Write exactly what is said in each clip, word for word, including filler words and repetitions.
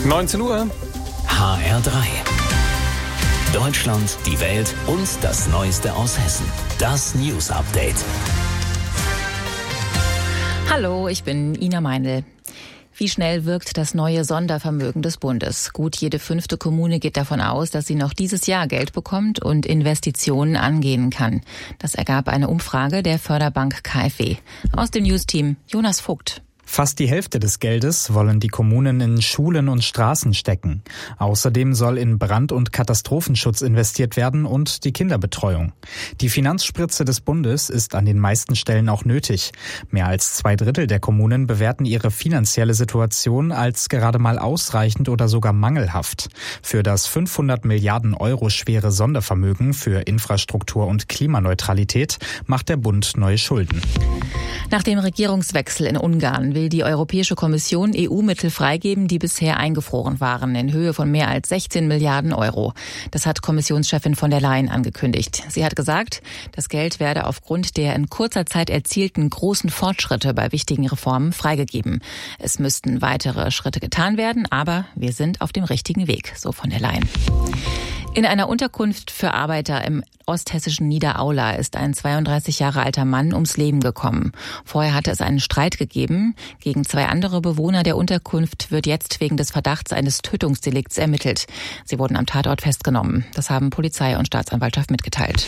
neunzehn Uhr. H R drei. Deutschland, die Welt und das Neueste aus Hessen. Das News Update. Hallo, ich bin Ina Meindl. Wie schnell wirkt das neue Sondervermögen des Bundes? Gut jede fünfte Kommune geht davon aus, dass sie noch dieses Jahr Geld bekommt und Investitionen angehen kann. Das ergab eine Umfrage der Förderbank K f W. Aus dem News-Team Jonas Vogt. Fast die Hälfte des Geldes wollen die Kommunen in Schulen und Straßen stecken. Außerdem soll in Brand- und Katastrophenschutz investiert werden und die Kinderbetreuung. Die Finanzspritze des Bundes ist an den meisten Stellen auch nötig. Mehr als zwei Drittel der Kommunen bewerten ihre finanzielle Situation als gerade mal ausreichend oder sogar mangelhaft. Für das fünfhundert Milliarden Euro schwere Sondervermögen für Infrastruktur und Klimaneutralität macht der Bund neue Schulden. Nach dem Regierungswechsel in Ungarn will die Europäische Kommission E U-Mittel freigeben, die bisher eingefroren waren, in Höhe von mehr als sechzehn Milliarden Euro. Das hat Kommissionschefin von der Leyen angekündigt. Sie hat gesagt, das Geld werde aufgrund der in kurzer Zeit erzielten großen Fortschritte bei wichtigen Reformen freigegeben. Es müssten weitere Schritte getan werden, aber wir sind auf dem richtigen Weg, so von der Leyen. In einer Unterkunft für Arbeiter im osthessischen Niederaula ist ein zweiunddreißig Jahre alter Mann ums Leben gekommen. Vorher hatte es einen Streit gegeben. Gegen zwei andere Bewohner der Unterkunft wird jetzt wegen des Verdachts eines Tötungsdelikts ermittelt. Sie wurden am Tatort festgenommen. Das haben Polizei und Staatsanwaltschaft mitgeteilt.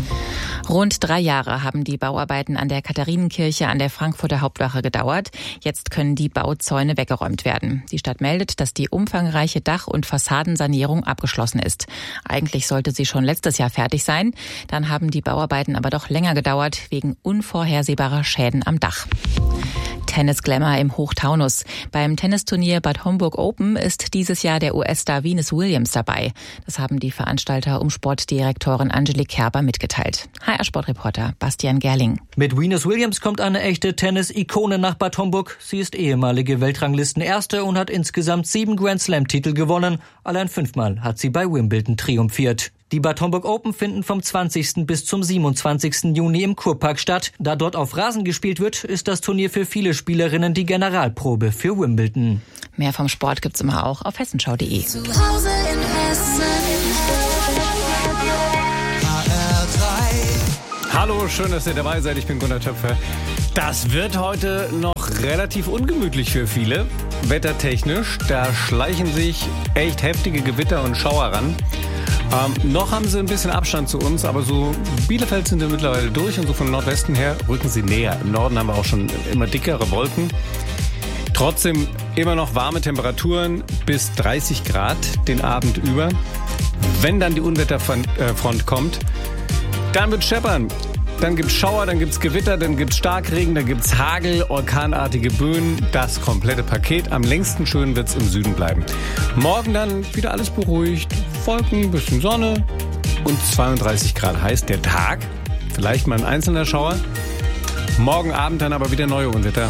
Rund drei Jahre haben die Bauarbeiten an der Katharinenkirche an der Frankfurter Hauptwache gedauert. Jetzt können die Bauzäune weggeräumt werden. Die Stadt meldet, dass die umfangreiche Dach- und Fassadensanierung abgeschlossen ist. Eigentlich sollte sie schon letztes Jahr fertig sein. Dann haben die Bauarbeiten aber doch länger gedauert, wegen unvorhersehbarer Schäden am Dach. Tennis-Glamour im Hochtaunus. Beim Tennisturnier Bad Homburg Open ist dieses Jahr der U S-Star Venus Williams dabei. Das haben die Veranstalter um Sportdirektorin Angelique Kerber mitgeteilt. H R-Sportreporter Bastian Gerling. Mit Venus Williams kommt eine echte Tennis-Ikone nach Bad Homburg. Sie ist ehemalige Weltranglistenerste und hat insgesamt sieben Grand-Slam-Titel gewonnen. Allein fünfmal hat sie bei Wimbledon triumphiert. Die Bad Homburg Open finden vom zwanzigsten bis zum siebenundzwanzigsten Juni im Kurpark statt. Da dort auf Rasen gespielt wird, ist das Turnier für viele Spielerinnen die Generalprobe für Wimbledon. Mehr vom Sport gibt's immer auch auf hessenschau punkt de. Zu Hause in Hessen. H R drei. Hallo, schön, dass ihr dabei seid. Ich bin Gunnar Töpfer. Das wird heute noch relativ ungemütlich für viele. Wettertechnisch, da schleichen sich echt heftige Gewitter und Schauer ran. Ähm, noch haben sie ein bisschen Abstand zu uns, aber so Bielefeld sind wir mittlerweile durch und so vom Nordwesten her rücken sie näher. Im Norden haben wir auch schon immer dickere Wolken. Trotzdem immer noch warme Temperaturen bis dreißig Grad den Abend über. Wenn dann die Unwetterfront kommt, dann wird scheppern. Dann gibt's Schauer, dann gibt's Gewitter, dann gibt's Starkregen, dann gibt's Hagel, orkanartige Böen, das komplette Paket. Am längsten schön wird's im Süden bleiben. Morgen dann wieder alles beruhigt, Wolken, bisschen Sonne und zweiunddreißig Grad heiß der Tag. Vielleicht mal ein einzelner Schauer. Morgen Abend dann aber wieder neue Unwetter.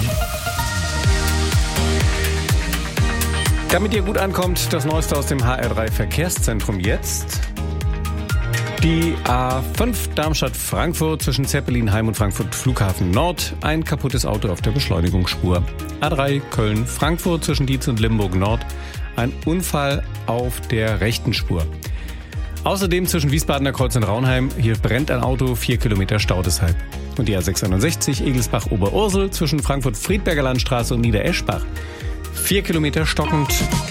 Damit ihr gut ankommt, das Neueste aus dem H R drei Verkehrszentrum jetzt. Die A fünf Darmstadt-Frankfurt zwischen Zeppelinheim und Frankfurt Flughafen Nord. Ein kaputtes Auto auf der Beschleunigungsspur. A drei Köln-Frankfurt zwischen Dietz und Limburg Nord. Ein Unfall auf der rechten Spur. Außerdem zwischen Wiesbadener Kreuz und Raunheim. Hier brennt ein Auto, vier Kilometer Stau deshalb. Und die A sechsundneunzig Egelsbach-Oberursel zwischen Frankfurt-Friedberger Landstraße und Niedereschbach. Vier Kilometer stockend.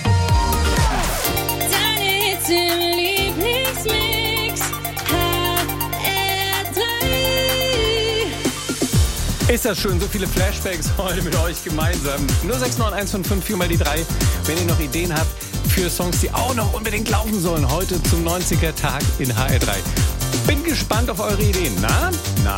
Ist das schön, so viele Flashbacks heute mit euch gemeinsam. null sechs neun eins fünf fünf vier mal die drei, wenn ihr noch Ideen habt für Songs, die auch noch unbedingt laufen sollen, heute zum neunziger Tag in H R drei. Bin gespannt auf eure Ideen. Na? Na?